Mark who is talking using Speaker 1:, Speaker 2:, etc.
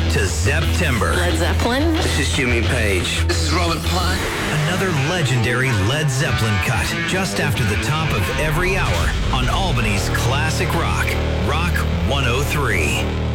Speaker 1: to September.
Speaker 2: Led Zeppelin.
Speaker 3: This is Jimmy Page. This is Robert Plant.
Speaker 1: Another legendary Led Zeppelin cut just after the top of every hour on Albany's Classic Rock, Rock 103.